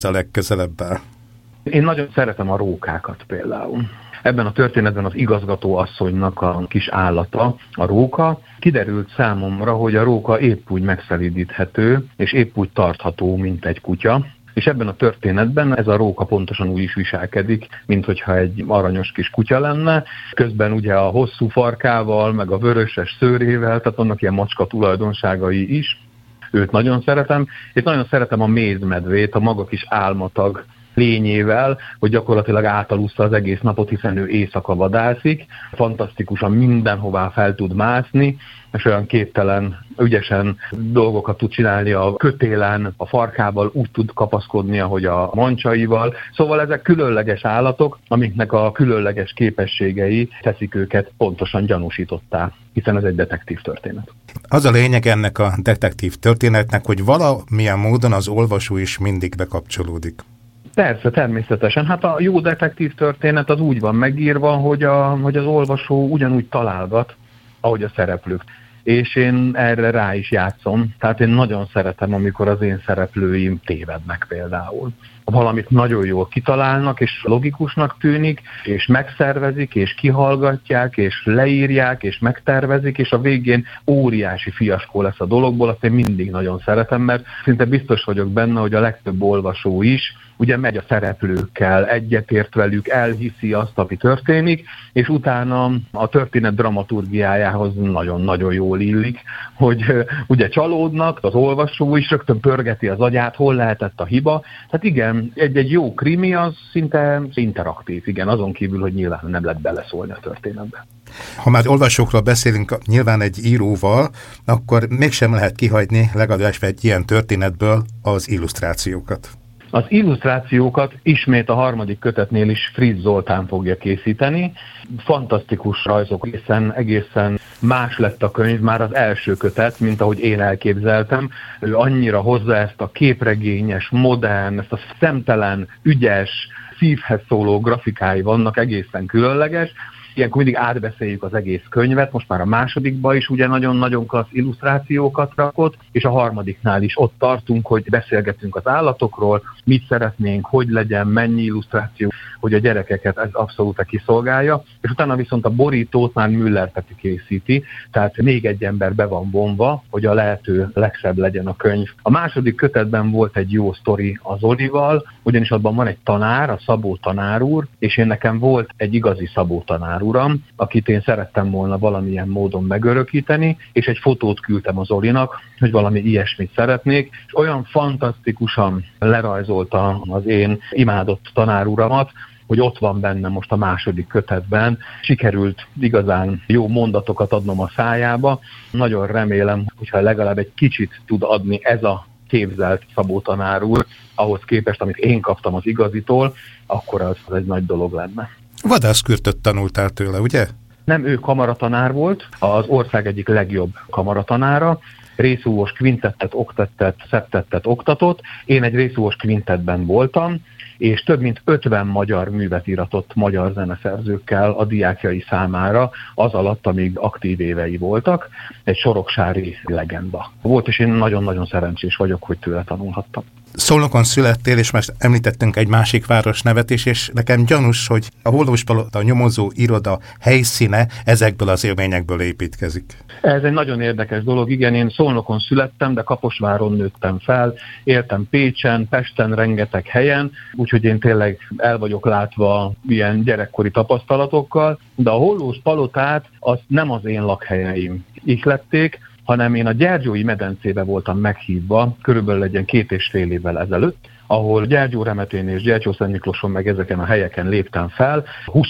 a legközelebb áll? Én nagyon szeretem a rókákat például. Ebben a történetben az igazgató asszonynak a kis állata, a róka. Kiderült számomra, hogy a róka épp úgy megszelídíthető, és épp úgy tartható, mint egy kutya. És ebben a történetben ez a róka pontosan úgy is viselkedik, mint hogyha egy aranyos kis kutya lenne. Közben ugye a hosszú farkával, meg a vöröses szőrével, tehát vannak ilyen macska tulajdonságai is. Őt nagyon szeretem, és nagyon szeretem a mézmedvét, a maga kis álmatag lényével, hogy gyakorlatilag átalussza az egész napot, hiszen ő éjszaka vadászik, fantasztikusan mindenhová fel tud mászni, és olyan képtelen, ügyesen dolgokat tud csinálni a kötélen, a farkával, úgy tud kapaszkodni, ahogy a mancsaival. Szóval ezek különleges állatok, amiknek a különleges képességei teszik őket pontosan gyanúsítottá, hiszen ez egy detektív történet. Az a lényeg ennek a detektív történetnek, hogy valamilyen módon az olvasó is mindig bekapcsolódik. Persze, természetesen. Hát a jó detektív történet az úgy van megírva, hogy az olvasó ugyanúgy találgat, ahogy a szereplők. És én erre rá is játszom. Tehát én nagyon szeretem, amikor az én szereplőim tévednek például. Valamit nagyon jól kitalálnak, és logikusnak tűnik, és megszervezik, és kihallgatják, és leírják, és megtervezik, és a végén óriási fiaskó lesz a dologból, azt én mindig nagyon szeretem, mert szinte biztos vagyok benne, hogy a legtöbb olvasó is ugye megy a szereplőkkel, egyetért velük, elhiszi azt, ami történik, és utána a történet dramaturgiájához nagyon-nagyon jól illik, hogy ugye csalódnak, az olvasó is rögtön pörgeti az agyát, hol lehetett a hiba. Tehát igen, egy jó krimi az szinte interaktív, igen, azon kívül, hogy nyilván nem lehet beleszólni a történetbe. Ha már olvasókról beszélünk nyilván egy íróval, akkor mégsem lehet kihagyni legalább egy ilyen történetből az illusztrációkat. Az illusztrációkat ismét a harmadik kötetnél is Fritz Zoltán fogja készíteni. Fantasztikus rajzok, egészen más lett a könyv, már az első kötet, mint ahogy én elképzeltem. Ő annyira hozza ezt a képregényes, modern, ezt a szemtelen, ügyes, szívhez szóló grafikái vannak, egészen különleges. Ilyenkor mindig átbeszéljük az egész könyvet, most már a másodikban is ugye nagyon-nagyon klassz illusztrációkat rakott, és a harmadiknál is ott tartunk, hogy beszélgetünk az állatokról, mit szeretnénk, hogy legyen, mennyi illusztráció, hogy a gyerekeket ez abszolút kiszolgálja, és utána viszont a borítót már Müller Peti készíti, tehát még egy ember be van vonva, hogy a lehető legszebb legyen a könyv. A második kötetben volt egy jó sztori az Olival, ugyanis abban van egy tanár, a Szabó tanár úr, és én nekem volt egy igazi Szabó tanár uram, akit én szerettem volna valamilyen módon megörökíteni, és egy fotót küldtem az Olinak, hogy valami ilyesmit szeretnék, és olyan fantasztikusan lerajzolta az én imádott tanáruramat, hogy ott van benne most a második kötetben. Sikerült igazán jó mondatokat adnom a szájába. Nagyon remélem, hogyha legalább egy kicsit tud adni ez a képzelt Szabó tanár úr, ahhoz képest, amit én kaptam az igazitól, akkor az egy nagy dolog lenne. Vadászkürtöt tanultál tőle, ugye? Nem, ő kamaratanár volt, az ország egyik legjobb kamaratanára, részúvós kvintettet, oktettet, szeptettet oktatott. Én egy részúvós kvintetben voltam, és több mint 50 magyar művet íratott magyar zeneszerzőkkel a diákjai számára, az alatt, amíg aktív évei voltak, egy soroksári legenda volt, és én nagyon-nagyon szerencsés vagyok, hogy tőle tanulhattam. Szolnokon születtél, és most említettünk egy másik város nevet is, és nekem gyanús, hogy a Hollóspalota nyomozó iroda helyszíne ezekből az élményekből építkezik. Ez egy nagyon érdekes dolog, igen, én Szolnokon születtem, de Kaposváron nőttem fel, éltem Pécsen, Pesten, rengeteg helyen, úgyhogy én tényleg el vagyok látva ilyen gyerekkori tapasztalatokkal, de a Hollóspalotát azt nem az én lakhelyeim ihlették, hanem én a Gyergyói medencébe voltam meghívva, körülbelül egy 2,5 évvel ezelőtt, ahol Gyergyóremetén és Gyergyószentmiklóson meg ezeken a helyeken léptem fel.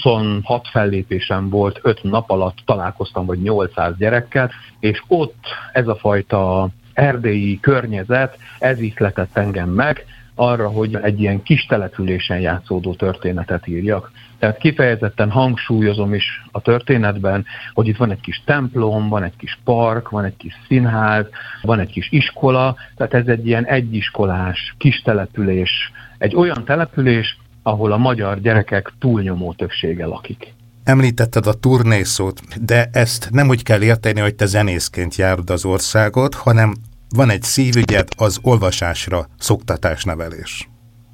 26 fellépésem volt, 5 nap alatt találkoztam vagy 800 gyerekkel, és ott ez a fajta erdélyi környezet, ez ihletett engem meg arra, hogy egy ilyen kis településen játszódó történetet írjak. Tehát kifejezetten hangsúlyozom is a történetben, hogy itt van egy kis templom, van egy kis park, van egy kis színház, van egy kis iskola, tehát ez egy ilyen egyiskolás kis település, egy olyan település, ahol a magyar gyerekek túlnyomó többsége lakik. Említetted a turnészót, de ezt nem úgy kell érteni, hogy te zenészként járod az országot, hanem van egy szívügyed, az olvasásra szoktatásnevelés.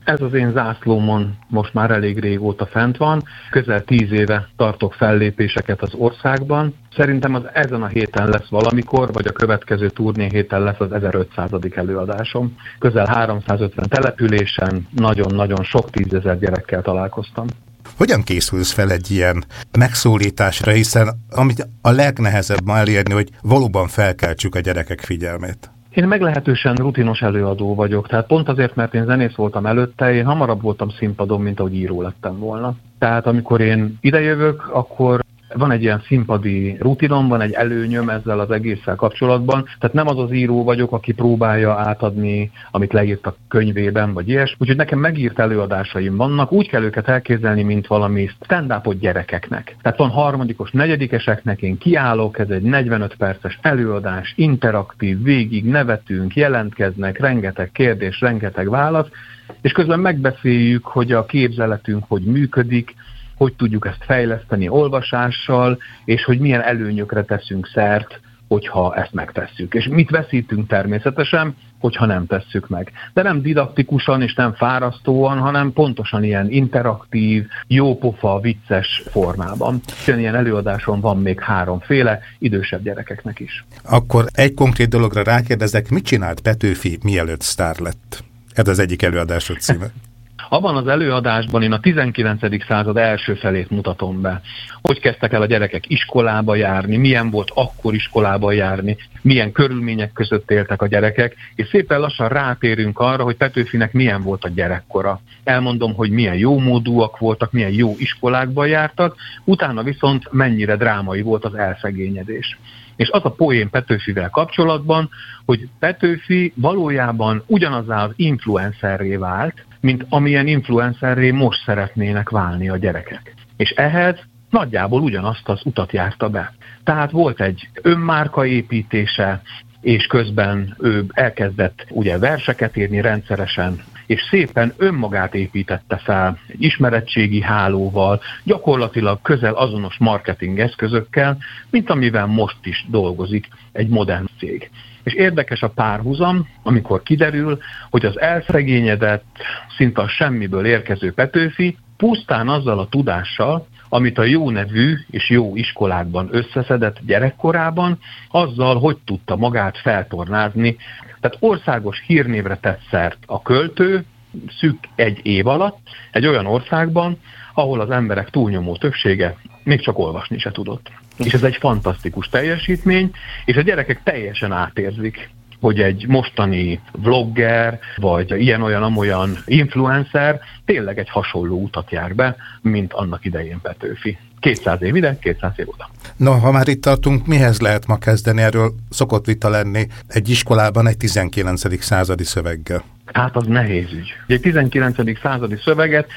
Ez az én zászlómon most már elég régóta fent van. Közel 10 éve tartok fellépéseket az országban. Szerintem az ezen a héten lesz valamikor, vagy a következő turné héten lesz az 1500. előadásom. Közel 350 településen, nagyon-nagyon sok 10 000 gyerekkel találkoztam. Hogyan készülsz fel egy ilyen megszólításra, hiszen amit a legnehezebb ma elérni, hogy valóban felkeltsük a gyerekek figyelmét? Én meglehetősen rutinos előadó vagyok, tehát pont azért, mert én zenész voltam előtte, én hamarabb voltam színpadon, mint ahogy író lettem volna. Tehát amikor én idejövök, akkor van egy ilyen színpadi rutinom, van egy előnyöm ezzel az egésszel kapcsolatban, tehát nem az az író vagyok, aki próbálja átadni, amit leírt a könyvében, vagy ilyesmi. Úgyhogy nekem megírt előadásaim vannak, úgy kell őket elképzelni, mint valami stand-upot gyerekeknek. Tehát van harmadikos, negyedikeseknek, én kiállok, ez egy 45 perces előadás, interaktív, végig nevetünk, jelentkeznek, rengeteg kérdés, rengeteg válasz, és közben megbeszéljük, hogy a képzeletünk hogy működik, hogy tudjuk ezt fejleszteni olvasással, és hogy milyen előnyökre teszünk szert, hogyha ezt megtesszük. És mit veszítünk természetesen, hogyha nem tesszük meg. De nem didaktikusan és nem fárasztóan, hanem pontosan ilyen interaktív, jópofa, vicces formában. Ilyen előadáson van még 3 féle, idősebb gyerekeknek is. Akkor egy konkrét dologra rákérdezek, mit csinált Petőfi, mielőtt sztár lett? Ez az egyik előadásod címe. Abban az előadásban én a 19. század első felét mutatom be. Hogy kezdtek el a gyerekek iskolába járni, milyen volt akkor iskolába járni, milyen körülmények között éltek a gyerekek, és szépen lassan rátérünk arra, hogy Petőfinek milyen volt a gyerekkora. Elmondom, hogy milyen jómódúak voltak, milyen jó iskolákba jártak, utána viszont mennyire drámai volt az elszegényedés. És az a poén Petőfivel kapcsolatban, hogy Petőfi valójában ugyanazzá az influencerré vált, mint amilyen influencerré most szeretnének válni a gyerekek. És ehhez nagyjából ugyanazt az utat járta be. Tehát volt egy önmárka építése, és közben ő elkezdett ugye verseket írni rendszeresen, és szépen önmagát építette fel egy ismeretségi hálóval, gyakorlatilag közel azonos marketing eszközökkel, mint amivel most is dolgozik egy modern cég. És érdekes a párhuzam, amikor kiderül, hogy az elszegényedett, szinte a semmiből érkező Petőfi pusztán azzal a tudással, amit a jó nevű és jó iskolákban összeszedett gyerekkorában, azzal, hogy tudta magát feltornázni. Tehát országos hírnévre tett szert a költő szűk 1 év alatt egy olyan országban, ahol az emberek túlnyomó többsége még csak olvasni se tudott. És ez egy fantasztikus teljesítmény, és a gyerekek teljesen átérzik, hogy egy mostani vlogger, vagy ilyen-olyan-amolyan influencer tényleg egy hasonló utat jár be, mint annak idején Petőfi. 200 év ide, 200 év oda. No, ha már itt tartunk, mihez lehet ma kezdeni? Erről szokott vita lenni egy iskolában egy 19. századi szöveggel. Hát az nehéz ügy. Egy 19. századi szöveget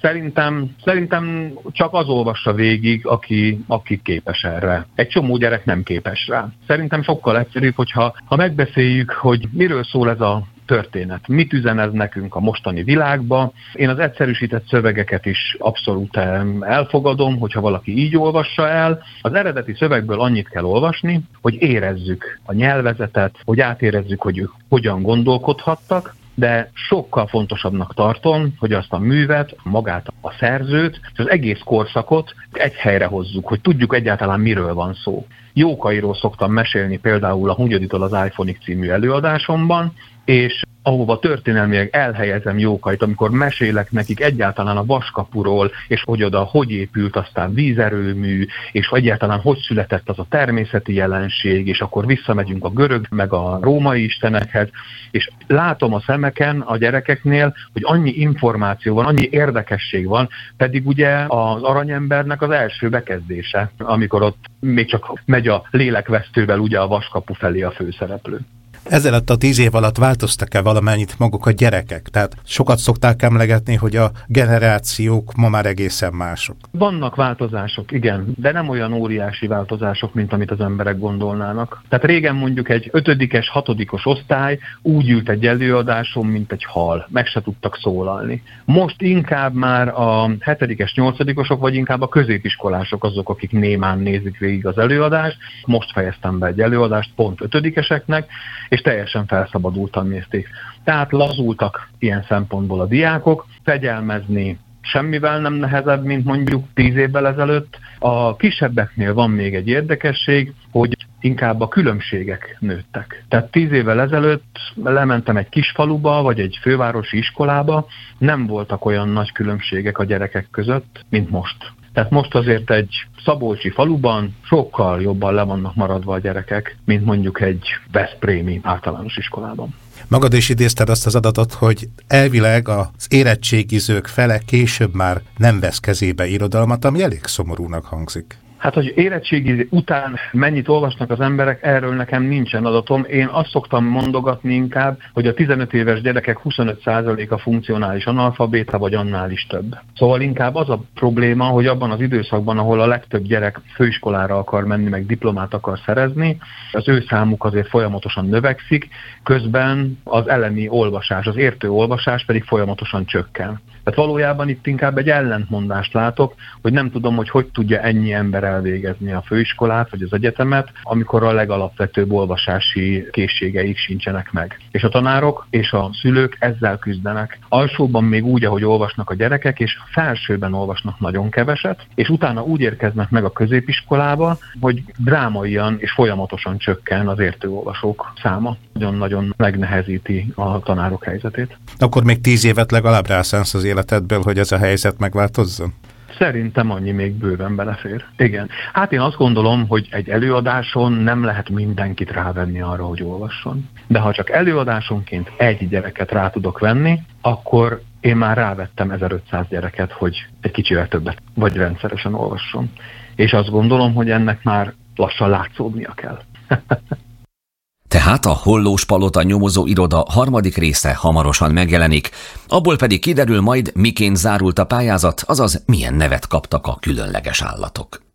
szerintem csak az olvassa végig, aki képes erre. Egy csomó gyerek nem képes rá. Szerintem sokkal egyszerűbb, hogyha megbeszéljük, hogy miről szól ez a történet. Mit üzen ez nekünk a mostani világba? Én az egyszerűsített szövegeket is abszolút elfogadom, hogyha valaki így olvassa el. Az eredeti szövegből annyit kell olvasni, hogy érezzük a nyelvezetet, hogy átérezzük, hogy ők hogyan gondolkodhattak, de sokkal fontosabbnak tartom, hogy azt a művet, magát a szerzőt, az egész korszakot egy helyre hozzuk, hogy tudjuk egyáltalán miről van szó. Jókairól szoktam mesélni például a Hunyaditól az iPhone-ig című előadásomban, és ahova történelmileg elhelyezem Jókait, amikor mesélek nekik egyáltalán a Vaskapuról, és hogy oda hogy épült aztán vízerőmű, és egyáltalán hogy született az a természeti jelenség, és akkor visszamegyünk a görög, meg a római istenekhez, és látom a szemeken a gyerekeknél, hogy annyi információ van, annyi érdekesség van, pedig ugye az Aranyembernek az első bekezdése, amikor ott még csak megy a lélekvesztővel ugye a Vaskapu felé a főszereplő. Ezelőtt a 10 év alatt változtak-e valamennyit maguk a gyerekek? Tehát sokat szokták emlegetni, hogy a generációk ma már egészen mások. Vannak változások, igen, de nem olyan óriási változások, mint amit az emberek gondolnának. Tehát régen mondjuk egy 5-es, 6-os osztály úgy ült egy előadáson, mint egy hal. Meg se tudtak szólalni. Most inkább már a 7-es, 8-osok, vagy inkább a középiskolások azok, akik némán nézik végig az előadást. Most fejeztem be egy előadást pont 5-eseknek, és teljesen felszabadultan nézték. Tehát lazultak ilyen szempontból a diákok, fegyelmezni semmivel nem nehezebb, mint mondjuk 10 évvel ezelőtt. A kisebbeknél van még egy érdekesség, hogy inkább a különbségek nőttek. Tehát 10 évvel ezelőtt lementem egy kis faluba, vagy egy fővárosi iskolába, nem voltak olyan nagy különbségek a gyerekek között, mint most. Tehát most azért egy szabolcsi faluban sokkal jobban le vannak maradva a gyerekek, mint mondjuk egy veszprémi általános iskolában. Magad is idézted azt az adatot, hogy elvileg az érettségizők fele később már nem vesz kezébe irodalmat, ami elég szomorúnak hangzik. Hát, hogy érettségi után mennyit olvasnak az emberek, erről nekem nincsen adatom. Én azt szoktam mondogatni inkább, hogy a 15 éves gyerekek 25%-a funkcionális analfabéta, vagy annál is több. Szóval inkább az a probléma, hogy abban az időszakban, ahol a legtöbb gyerek főiskolára akar menni, meg diplomát akar szerezni, az ő számuk azért folyamatosan növekszik, közben az elemi olvasás, az értő olvasás pedig folyamatosan csökken. Tehát valójában itt inkább egy ellentmondást látok, hogy nem tudom, hogy tudja ennyi ember elvégezni a főiskolát vagy az egyetemet, amikor a legalapvetőbb olvasási készségeik sincsenek meg. És a tanárok és a szülők ezzel küzdenek. Alsóban még úgy, ahogy olvasnak a gyerekek, és felsőben olvasnak nagyon keveset, és utána úgy érkeznek meg a középiskolába, hogy drámaian és folyamatosan csökken az értőolvasók száma. Nagyon-nagyon megnehezíti a tanárok helyzetét. Akkor még 10 évet legalább rászánsz az életedből, hogy ez a helyzet megváltozzon? Szerintem annyi még bőven belefér. Igen. Hát én azt gondolom, hogy egy előadáson nem lehet mindenkit rávenni arra, hogy olvasson. De ha csak előadásonként egy gyereket rá tudok venni, akkor én már rávettem 1500 gyereket, hogy egy kicsivel többet, vagy rendszeresen olvasson. És azt gondolom, hogy ennek már lassan látszódnia kell. Tehát a Hollós Palota nyomozó iroda 3. része hamarosan megjelenik, abból pedig kiderül majd, miként zárult a pályázat, azaz milyen nevet kaptak a különleges állatok.